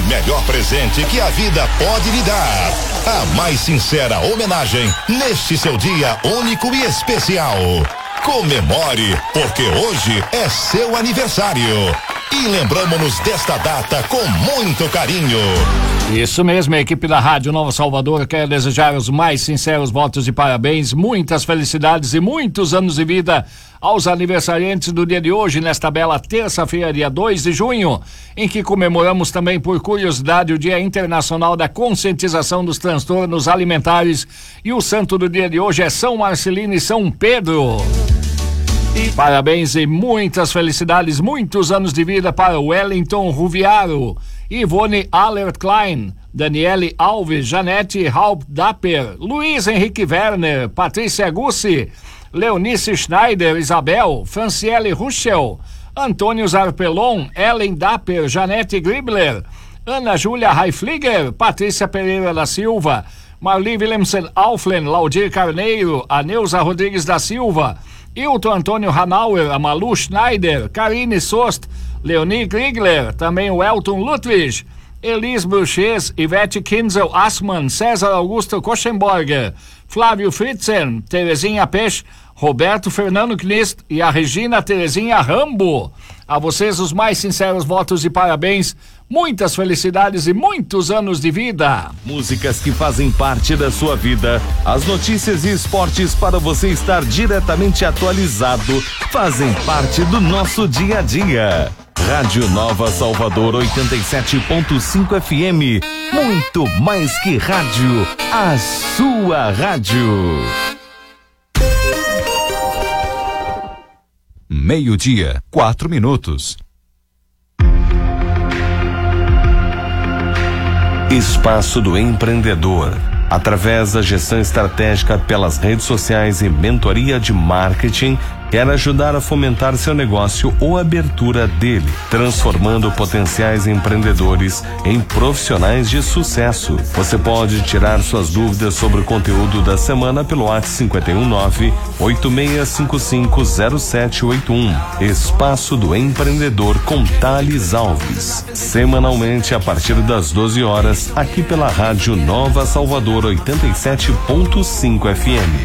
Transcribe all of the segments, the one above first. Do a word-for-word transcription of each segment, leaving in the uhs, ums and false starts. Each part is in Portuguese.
melhor presente que a vida pode lhe dar. A mais sincera homenagem neste seu dia único e especial. Comemore, porque hoje é seu aniversário. E lembramos-nos desta data com muito carinho. Isso mesmo, a equipe da Rádio Nova Salvador quer desejar os mais sinceros votos de parabéns, muitas felicidades e muitos anos de vida aos aniversariantes do dia de hoje, nesta bela terça-feira, dia dois de junho, em que comemoramos também, por curiosidade, o Dia Internacional da Conscientização dos Transtornos Alimentares, e o santo do dia de hoje é São Marcelino e São Pedro. E parabéns e muitas felicidades, muitos anos de vida para Wellington Ruviaro, Ivone Allert Klein, Daniele Alves, Janete Haupt Dapper, Luiz Henrique Werner, Patrícia Gussi, Leonice Schneider, Isabel, Franciele Ruschel, Antônio Zarpelon, Ellen Dapper, Janete Gribler, Ana Júlia Reifliger, Patrícia Pereira da Silva, Marli Willemsen Auflen, Laudir Carneiro, a Neuza Rodrigues da Silva, Hilton Antônio Hanauer, a Malu Schneider, Karine Sost, Leonie Grigler, também o Elton Ludwig, Elis Bruches, Ivete Kinzel Assmann, César Augusto Koschenborger, Flávio Fritzen, Terezinha Pech, Roberto Fernando Knist e a Regina Terezinha Rambo. A vocês os mais sinceros votos de parabéns, muitas felicidades e muitos anos de vida. Músicas que fazem parte da sua vida, as notícias e esportes para você estar diretamente atualizado, fazem parte do nosso dia a dia. Rádio Nova Salvador oitenta e sete ponto cinco F M, muito mais que rádio, a sua rádio. Meio-dia, quatro minutos. Espaço do Empreendedor. Através da gestão estratégica pelas redes sociais e mentoria de marketing, quer ajudar a fomentar seu negócio ou abertura dele, transformando potenciais empreendedores em profissionais de sucesso. Você pode tirar suas dúvidas sobre o conteúdo da semana pelo WhatsApp cinco um nove, oito seis cinco cinco, zero sete oito um. Espaço do Empreendedor com Thales Alves. Semanalmente a partir das doze horas, aqui pela Rádio Nova Salvador oitenta e sete ponto cinco F M.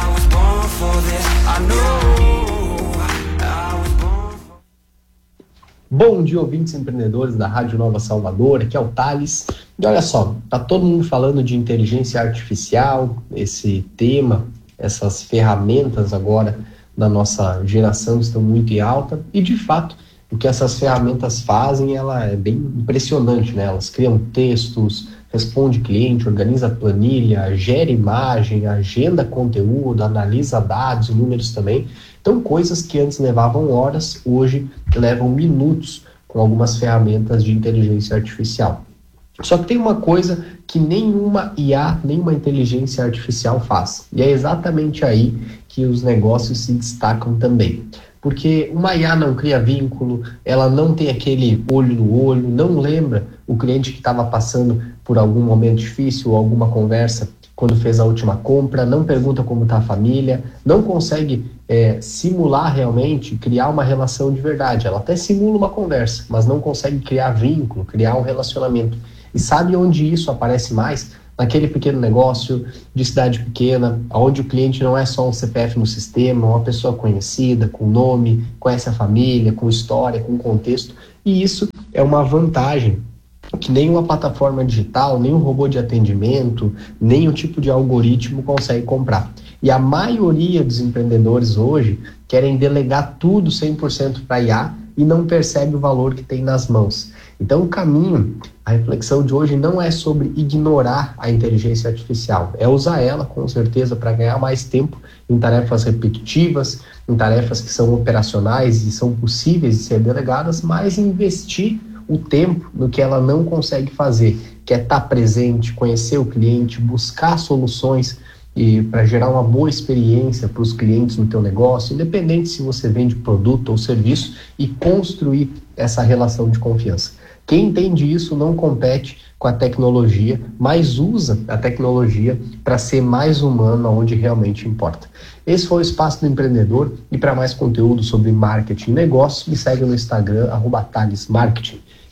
Bom dia, ouvintes empreendedores da Rádio Nova Salvador, aqui é o Thales. E olha só, tá todo mundo falando de inteligência artificial, esse tema, essas ferramentas agora da nossa geração estão muito em alta, e de fato, o que essas ferramentas fazem, ela é bem impressionante, né? Elas criam textos, responde cliente, organiza planilha, gera imagem, agenda conteúdo, analisa dados, números também. Então, coisas que antes levavam horas, hoje levam minutos com algumas ferramentas de inteligência artificial. Só que tem uma coisa que nenhuma I A, nenhuma inteligência artificial faz. E é exatamente aí que os negócios se destacam também. Porque uma I A não cria vínculo, ela não tem aquele olho no olho, não lembra o cliente que estava passando por algum momento difícil ou alguma conversa quando fez a última compra, não pergunta como está a família, não consegue é, simular realmente, criar uma relação de verdade. Ela até simula uma conversa, mas não consegue criar vínculo, criar um relacionamento. E sabe onde isso aparece mais? Naquele pequeno negócio de cidade pequena, onde o cliente não é só um C P F no sistema, uma pessoa conhecida, com nome, conhece a família, com história, com contexto. E isso é uma vantagem que nem uma plataforma digital, nem um robô de atendimento, nem o tipo de algoritmo consegue comprar. E a maioria dos empreendedores hoje querem delegar tudo cem por cento para I A e não percebe o valor que tem nas mãos. Então o caminho, a reflexão de hoje não é sobre ignorar a inteligência artificial, é usar ela com certeza para ganhar mais tempo em tarefas repetitivas, em tarefas que são operacionais e são possíveis de ser delegadas, mas investir o tempo no que ela não consegue fazer, que é estar presente, conhecer o cliente, buscar soluções e para gerar uma boa experiência para os clientes no teu negócio, independente se você vende produto ou serviço, e construir essa relação de confiança. Quem entende isso não compete com a tecnologia, mas usa a tecnologia para ser mais humano onde realmente importa. Esse foi o Espaço do Empreendedor, e para mais conteúdo sobre marketing e negócios, me segue no Instagram, arroba Thales Marketing.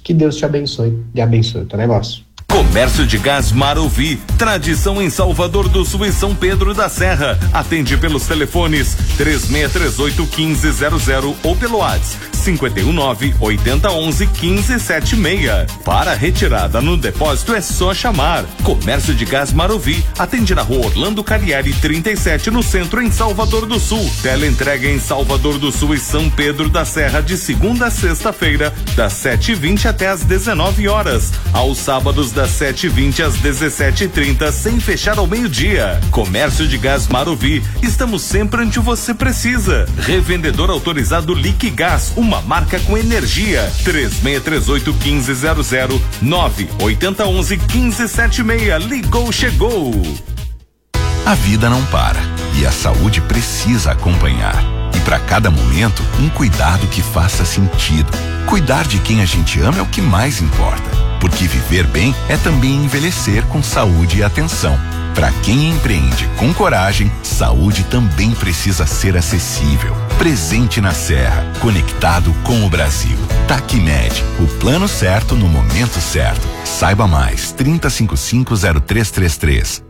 Que Deus te abençoe e abençoe o teu negócio. Comércio de Gás Marovi, tradição em Salvador do Sul e São Pedro da Serra. Atende pelos telefones três seis três oito, um cinco zero zero ou pelo WhatsApp cinco um nove, oito zero um um, um cinco sete seis. Para retirada no depósito é só chamar. Comércio de Gás Marovi, atende na rua Orlando Carieri trinta e sete no centro em Salvador do Sul. Teleentrega em Salvador do Sul e São Pedro da Serra de segunda a sexta-feira, das sete e vinte até às dezenove horas. Aos sábados das sete e vinte às dezessete e trinta, sem fechar ao meio-dia. Comércio de Gás Marovi, estamos sempre onde você precisa. Revendedor autorizado Liquigás, uma marca com energia. três seis três oito, um cinco zero zero, nove oito um um, um cinco sete seis. Ligou, chegou. A vida não para e a saúde precisa acompanhar. E para cada momento, um cuidado que faça sentido. Cuidar de quem a gente ama é o que mais importa. Porque viver bem é também envelhecer com saúde e atenção. Para quem empreende com coragem, saúde também precisa ser acessível. Presente na Serra, conectado com o Brasil. Tacmed, o plano certo no momento certo. Saiba mais, trinta, cinquenta e cinco, zero três trinta e três.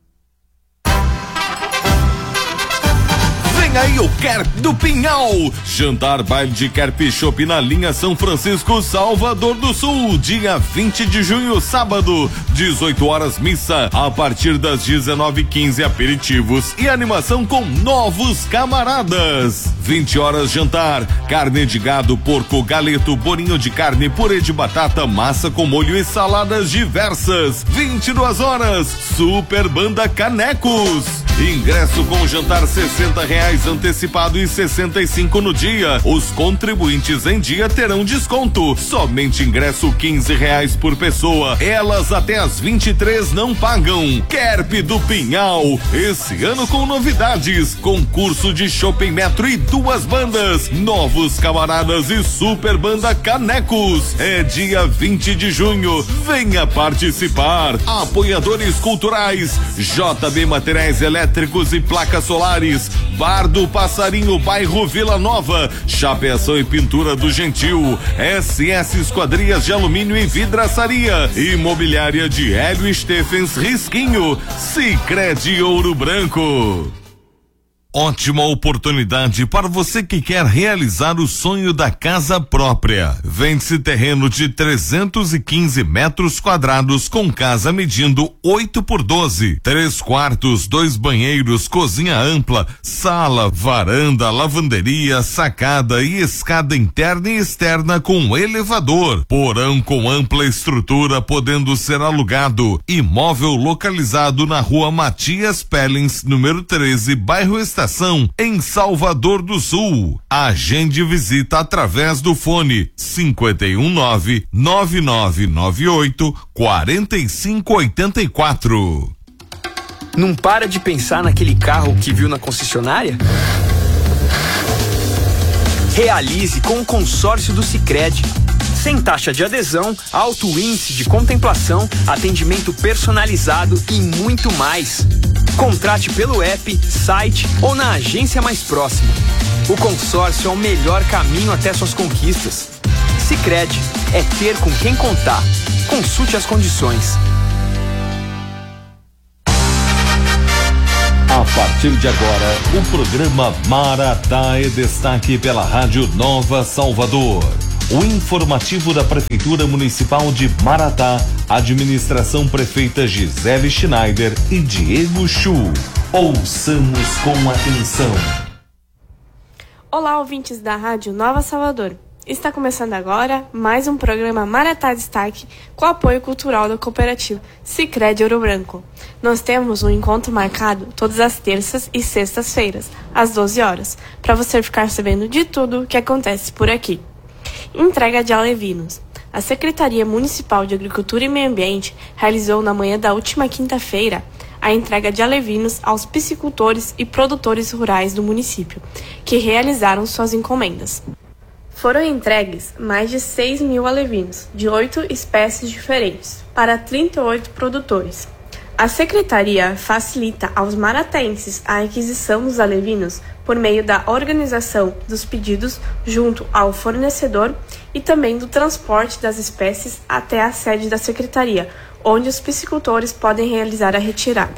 Aí o Kerp do Pinhal, jantar baile de Kerp Shop na linha São Francisco, Salvador do Sul, dia vinte de junho, sábado, dezoito horas missa, a partir das dezenove e quinze aperitivos e animação com novos camaradas. vinte horas jantar, carne de gado, porco, galeto, bolinho de carne, purê de batata, massa com molho e saladas diversas. vinte e duas horas, Super Banda Canecos. Ingresso com jantar sessenta reais antecipado e sessenta e cinco no dia. Os contribuintes em dia terão desconto. Somente ingresso quinze reais por pessoa. Elas até as vinte e três não pagam. Kerp do Pinhal, esse ano com novidades. Concurso de Shopping Metro e duas bandas. Novos camaradas e Super Banda Canecos. É dia vinte de junho. Venha participar. Apoiadores culturais: J B Materiais Elétricos e Placas Solares, Bar do Passarinho, bairro Vila Nova, Chapeação e Pintura do Gentil, S S Esquadrias de Alumínio e Vidraçaria, Imobiliária de Hélio Stephens Risquinho, Sicredi Ouro Branco. Ótima oportunidade para você que quer realizar o sonho da casa própria. Vende-se terreno de trezentos e quinze metros quadrados com casa medindo oito por doze, três quartos, dois banheiros, cozinha ampla, sala, varanda, lavanderia, sacada e escada interna e externa com elevador, porão com ampla estrutura podendo ser alugado. Imóvel localizado na rua Matias Pellens, número treze, bairro Estação, em Salvador do Sul. Agende visita através do fone cinco um nove, nove nove nove oito, quatro cinco oito quatro. Não para de pensar naquele carro que viu na concessionária? Realize com o consórcio do Sicredi. Sem taxa de adesão, alto índice de contemplação, atendimento personalizado e muito mais. Contrate pelo app, site ou na agência mais próxima. O consórcio é o melhor caminho até suas conquistas. Sicredi, é ter com quem contar. Consulte as condições. A partir de agora, o programa Maratá é destaque pela Rádio Nova Salvador. O informativo da Prefeitura Municipal de Maratá, administração prefeita Gisele Schneider e Diego Chu. Ouçamos com atenção. Olá, ouvintes da Rádio Nova Salvador. Está começando agora mais um programa Maratá Destaque com apoio cultural da cooperativa Sicredi Ouro Branco. Nós temos um encontro marcado todas as terças e sextas-feiras, às doze horas, para você ficar sabendo de tudo o que acontece por aqui. Entrega de alevinos. A Secretaria Municipal de Agricultura e Meio Ambiente realizou na manhã da última quinta-feira a entrega de alevinos aos piscicultores e produtores rurais do município, que realizaram suas encomendas. Foram entregues mais de seis mil alevinos, de oito espécies diferentes, para trinta e oito produtores. A Secretaria facilita aos marataenses a aquisição dos alevinos por meio da organização dos pedidos junto ao fornecedor e também do transporte das espécies até a sede da Secretaria, onde os piscicultores podem realizar a retirada.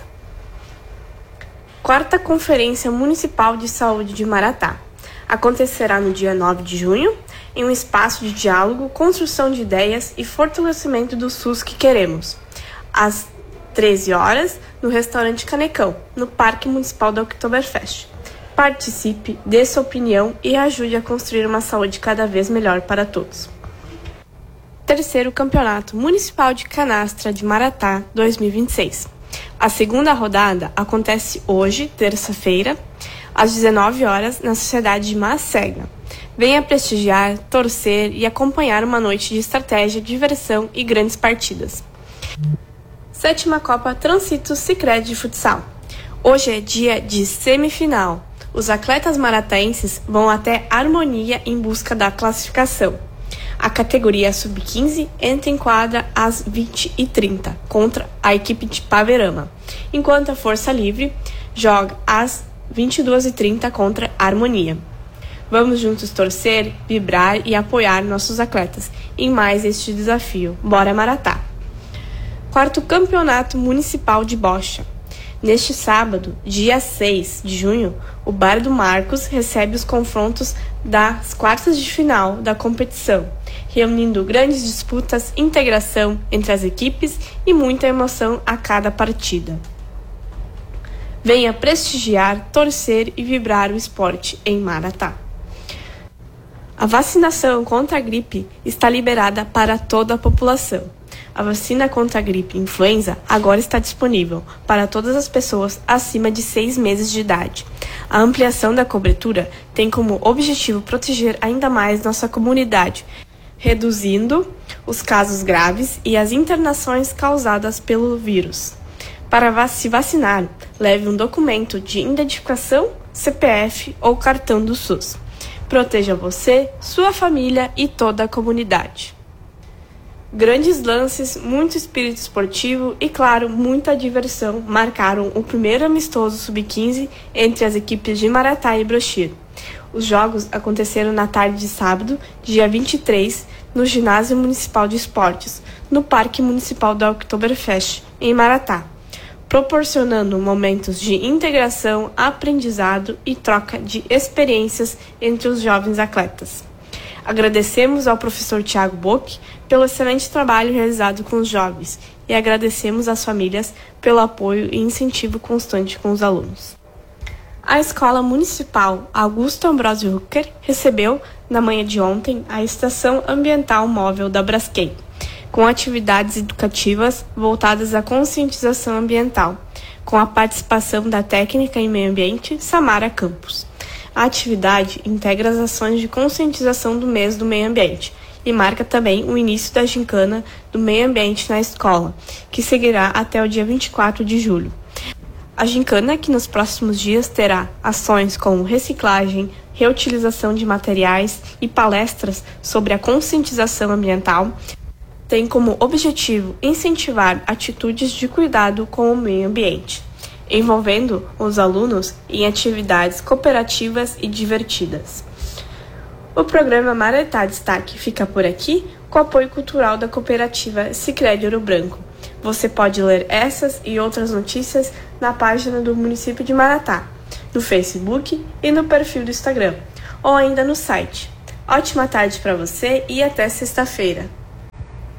Quarta Conferência Municipal de Saúde de Maratá. Acontecerá no dia nove de junho, em um espaço de diálogo, construção de ideias e fortalecimento do SUS que queremos. Às treze horas, no restaurante Canecão, no Parque Municipal da Oktoberfest. Participe, dê sua opinião e ajude a construir uma saúde cada vez melhor para todos. Terceiro Campeonato Municipal de Canastra de Maratá dois mil e vinte e seis. A segunda rodada acontece hoje, terça-feira, às dezenove horas, na Sociedade de Macega. Venha prestigiar, torcer e acompanhar uma noite de estratégia, diversão e grandes partidas. Sétima Copa Transito Sicredi de Futsal. Hoje é dia de semifinal. Os atletas marataenses vão até Harmonia em busca da classificação. A categoria sub quinze entra em quadra às vinte e trinta contra a equipe de Paverama, enquanto a Força Livre joga às vinte e duas e trinta contra a Harmonia. Vamos juntos torcer, vibrar e apoiar nossos atletas em mais este desafio. Bora Maratá! Quarto Campeonato Municipal de Bocha. Neste sábado, dia seis de junho, o Bar do Marcos recebe os confrontos das quartas de final da competição, reunindo grandes disputas, integração entre as equipes e muita emoção a cada partida. Venha prestigiar, torcer e vibrar o esporte em Maratá. A vacinação contra a gripe está liberada para toda a população. A vacina contra a gripe influenza agora está disponível para todas as pessoas acima de seis meses de idade. A ampliação da cobertura tem como objetivo proteger ainda mais nossa comunidade, reduzindo os casos graves e as internações causadas pelo vírus. Para se vacinar, leve um documento de identificação, C P F ou cartão do SUS. Proteja você, sua família e toda a comunidade. Grandes lances, muito espírito esportivo e, claro, muita diversão marcaram o primeiro amistoso sub quinze entre as equipes de Maratá e Brochir. Os jogos aconteceram na tarde de sábado, dia vinte e três, no Ginásio Municipal de Esportes, no Parque Municipal da Oktoberfest, em Maratá, proporcionando momentos de integração, aprendizado e troca de experiências entre os jovens atletas. Agradecemos ao professor Thiago Bock pelo excelente trabalho realizado com os jovens e agradecemos às famílias pelo apoio e incentivo constante com os alunos. A Escola Municipal Augusto Ambrosio Hucker recebeu, na manhã de ontem, a Estação Ambiental Móvel da Braskem, com atividades educativas voltadas à conscientização ambiental, com a participação da técnica em meio ambiente Samara Campos. A atividade integra as ações de conscientização do mês do meio ambiente e marca também o início da gincana do meio ambiente na escola, que seguirá até o dia vinte e quatro de julho. A gincana, que nos próximos dias terá ações como reciclagem, reutilização de materiais e palestras sobre a conscientização ambiental, tem como objetivo incentivar atitudes de cuidado com o meio ambiente, envolvendo os alunos em atividades cooperativas e divertidas. O programa Maratá Destaque fica por aqui, com o apoio cultural da cooperativa Sicredi Ouro Branco. Você pode ler essas e outras notícias na página do município de Maratá, no Facebook e no perfil do Instagram, ou ainda no site. Ótima tarde para você e até sexta-feira.